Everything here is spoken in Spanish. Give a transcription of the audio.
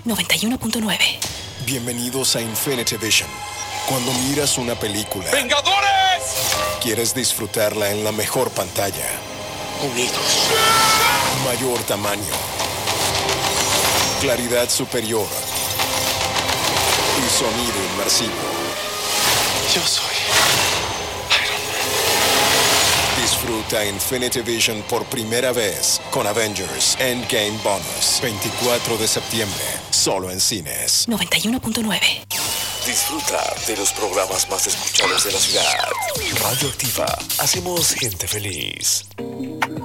91.9. Bienvenidos a Infinity Vision. Cuando miras una película, ¡Vengadores! quieres disfrutarla en la mejor pantalla. Unidos. Mayor tamaño. Claridad superior. Y sonido inmersivo. Yo soy Iron Man. Disfruta Infinity Vision por primera vez con Avengers Endgame Bonus. 24 de septiembre. Solo en cines. 91.9. Disfruta de los programas más escuchados de la ciudad. Radio Activa. Hacemos gente feliz.